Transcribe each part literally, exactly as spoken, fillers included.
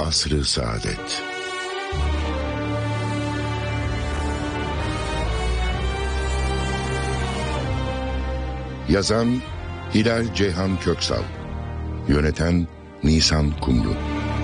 Asr-ı Saadet. Yazan Hilal Ceyhan Köksal, yöneten Nisan Kumru.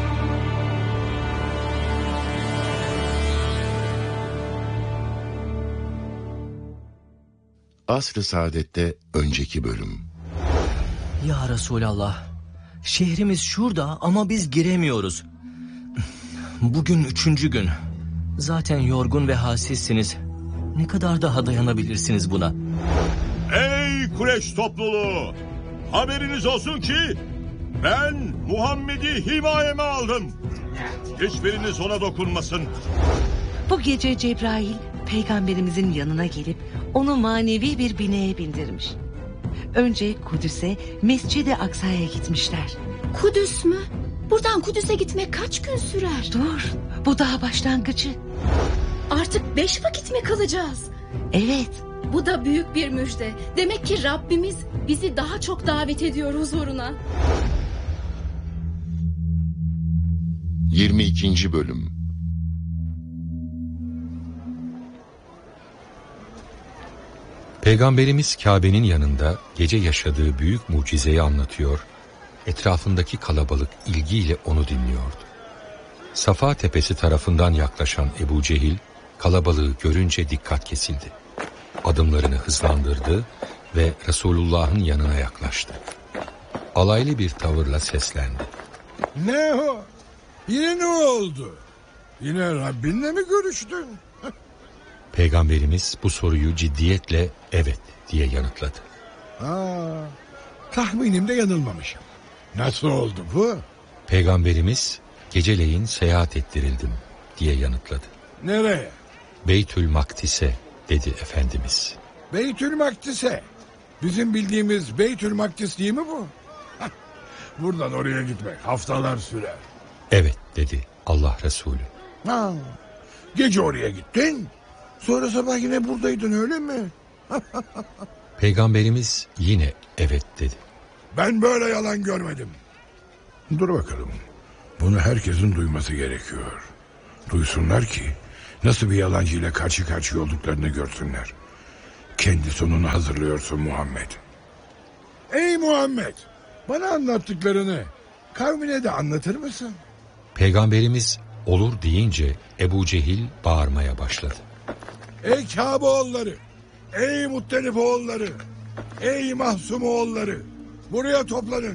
Asr-ı Saadet'te önceki bölüm. Ya Resulallah, şehrimiz şurada ama biz giremiyoruz. Bugün üçüncü gün. Zaten yorgun ve halsizsiniz. Ne kadar daha dayanabilirsiniz buna? Ey Kureyş topluluğu! Haberiniz olsun ki ben Muhammed'i himayeme aldım. Hiçbiriniz ona dokunmasın. Bu gece Cebrail peygamberimizin yanına gelip onu manevi bir bineye bindirmiş. Önce Kudüs'e, Mescid-i Aksa'ya gitmişler. Kudüs mü? Buradan Kudüs'e gitmek kaç gün sürer? Dur, bu daha başlangıcı. Artık beş vakit mi kalacağız? Evet. Bu da büyük bir müjde. Demek ki Rabbimiz bizi daha çok davet ediyor huzuruna. yirmi ikinci bölüm. Peygamberimiz Kabe'nin yanında gece yaşadığı büyük mucizeyi anlatıyor, etrafındaki kalabalık ilgiyle onu dinliyordu. Safa tepesi tarafından yaklaşan Ebu Cehil, kalabalığı görünce dikkat kesildi. Adımlarını hızlandırdı ve Resulullah'ın yanına yaklaştı. Alaylı bir tavırla seslendi. Ne o? Yine ne oldu? Yine Rabbinle mi görüştün? Peygamberimiz bu soruyu ciddiyetle evet diye yanıtladı. Aa, tahminimde yanılmamışım. Nasıl oldu bu? Peygamberimiz geceleyin seyahat ettirildim diye yanıtladı. Nereye? Beytül Makdis'e dedi Efendimiz. Beytül Makdis'e. Bizim bildiğimiz Beytül Makdis değil mi bu? Buradan oraya gitmek haftalar sürer. Evet dedi Allah Resulü. Ha, gece oraya gittin. Sonra sabah yine buradaydın öyle mi? Peygamberimiz yine evet dedi. Ben böyle yalan görmedim. Dur bakalım. Bunu herkesin duyması gerekiyor. Duysunlar ki nasıl bir yalancıyla karşı karşıya olduklarını görsünler. Kendi sonunu hazırlıyorsun Muhammed. Ey Muhammed! Bana anlattıklarını kavmine de anlatır mısın? Peygamberimiz olur deyince Ebu Cehil bağırmaya başladı. Ey Kabe oğulları! Ey Muttalip oğulları! Ey Mahsum oğulları! Buraya toplanın.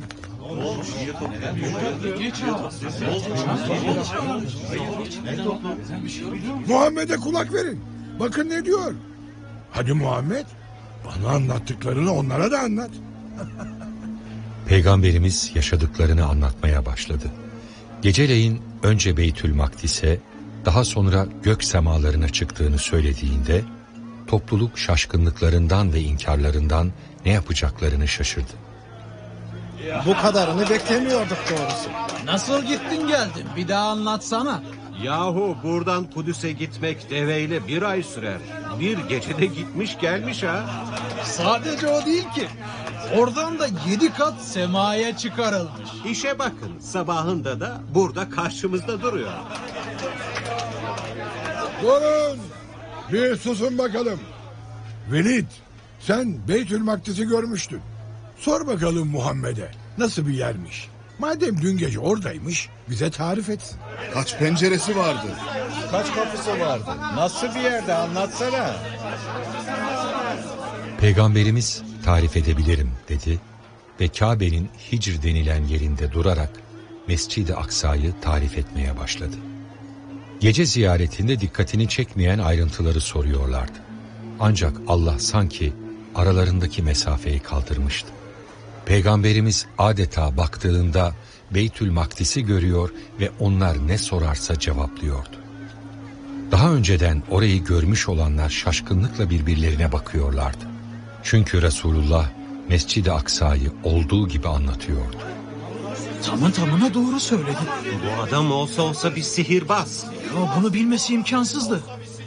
Muhammed'e kulak verin. Bakın ne diyor. Hadi Muhammed, bana anlattıklarını onlara da anlat. Peygamberimiz yaşadıklarını anlatmaya başladı. Geceleyin önce Beytül Makdis'e, daha sonra gök semalarına çıktığını söylediğinde topluluk şaşkınlıklarından ve inkarlarından ne yapacaklarını şaşırdı. Bu kadarını beklemiyorduk doğrusu. Nasıl gittin geldin? Bir daha anlatsana. Yahu buradan Kudüs'e gitmek deveyle bir ay sürer. Bir gecede gitmiş gelmiş ha. Sadece o değil ki. Oradan da yedi kat semaya çıkarılmış. İşe bakın, sabahında da burada karşımızda duruyor. Durun! Bir susun bakalım. Velid, sen Beytül Makdis'i görmüştün. Sor bakalım Muhammed'e nasıl bir yermiş. Madem dün gece oradaymış bize tarif etsin. Kaç penceresi vardı? Kaç kapısı vardı? Nasıl bir yerde anlatsana. Peygamberimiz tarif edebilirim dedi ve Kabe'nin Hicr denilen yerinde durarak Mescid-i Aksa'yı tarif etmeye başladı. Gece ziyaretinde dikkatini çekmeyen ayrıntıları soruyorlardı. Ancak Allah sanki aralarındaki mesafeyi kaldırmıştı. Peygamberimiz adeta baktığında Beytül Makdis'i görüyor ve onlar ne sorarsa cevaplıyordu. Daha önceden orayı görmüş olanlar şaşkınlıkla birbirlerine bakıyorlardı. Çünkü Resulullah Mescid-i Aksa'yı olduğu gibi anlatıyordu. Tamı tamına doğru söyledi. Bu adam olsa olsa bir sihirbaz. Ya bunu bilmesi imkansızdı.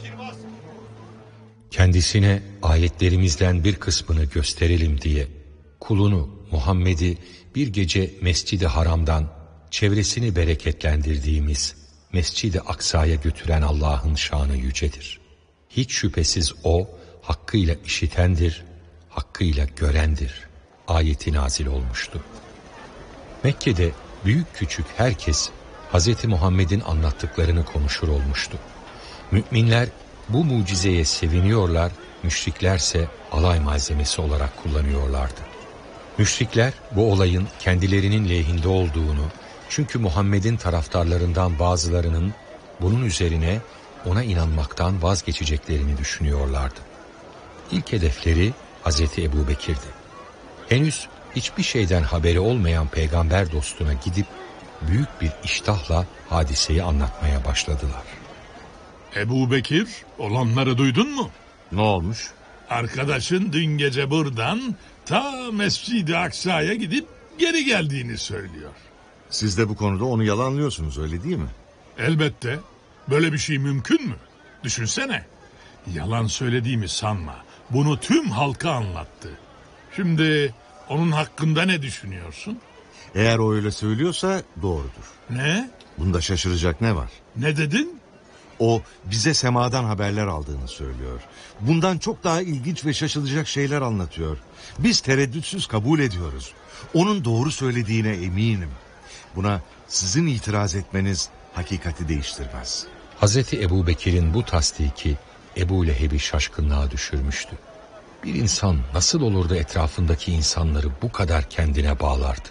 Kendisine ayetlerimizden bir kısmını gösterelim diye kulunu Muhammed'i bir gece Mescid-i Haram'dan çevresini bereketlendirdiğimiz Mescid-i Aksa'ya götüren Allah'ın şanı yücedir. Hiç şüphesiz O, hakkıyla işitendir, hakkıyla görendir. Ayeti nazil olmuştu. Mekke'de büyük küçük herkes Hz. Muhammed'in anlattıklarını konuşur olmuştu. Müminler bu mucizeye seviniyorlar, müşriklerse alay malzemesi olarak kullanıyorlardı. Müşrikler bu olayın kendilerinin lehinde olduğunu, çünkü Muhammed'in taraftarlarından bazılarının bunun üzerine ona inanmaktan vazgeçeceklerini düşünüyorlardı. İlk hedefleri Hazreti Ebubekir'di. Henüz hiçbir şeyden haberi olmayan peygamber dostuna gidip büyük bir iştahla hadiseyi anlatmaya başladılar. Ebubekir, olanları duydun mu? Ne olmuş? Arkadaşın dün gece buradan ta Mescid-i Aksa'ya gidip geri geldiğini söylüyor. Siz de bu konuda onu yalanlıyorsunuz, öyle değil mi? Elbette. Böyle bir şey mümkün mü? Düşünsene. Yalan söylediğimi sanma. Bunu tüm halka anlattı. Şimdi onun hakkında ne düşünüyorsun? Eğer o öyle söylüyorsa doğrudur. Ne? Bunda şaşıracak ne var? Ne dedin? O bize semadan haberler aldığını söylüyor. Bundan çok daha ilginç ve şaşılacak şeyler anlatıyor. Biz tereddütsüz kabul ediyoruz. Onun doğru söylediğine eminim. Buna sizin itiraz etmeniz hakikati değiştirmez. Hazreti Ebubekir'in bu tasdiki Ebu Leheb'i şaşkınlığa düşürmüştü. Bir insan nasıl olur da etrafındaki insanları bu kadar kendine bağlardı?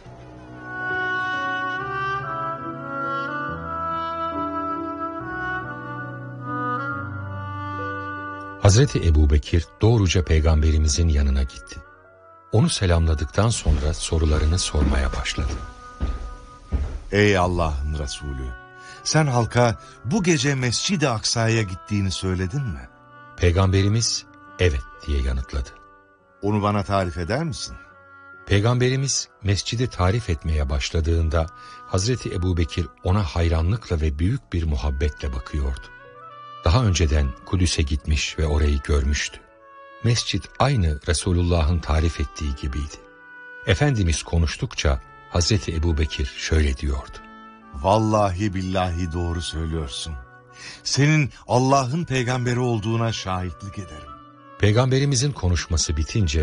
Hazreti Ebubekir doğruca peygamberimizin yanına gitti. Onu selamladıktan sonra sorularını sormaya başladı. Ey Allah'ın Resulü, sen halka bu gece Mescid-i Aksa'ya gittiğini söyledin mi? Peygamberimiz evet diye yanıtladı. Onu bana tarif eder misin? Peygamberimiz mescidi tarif etmeye başladığında Hazreti Ebubekir ona hayranlıkla ve büyük bir muhabbetle bakıyordu. Daha önceden Kudüs'e gitmiş ve orayı görmüştü. Mescid aynı Resulullah'ın tarif ettiği gibiydi. Efendimiz konuştukça Hazreti Ebubekir şöyle diyordu. Vallahi billahi doğru söylüyorsun. Senin Allah'ın peygamberi olduğuna şahitlik ederim. Peygamberimizin konuşması bitince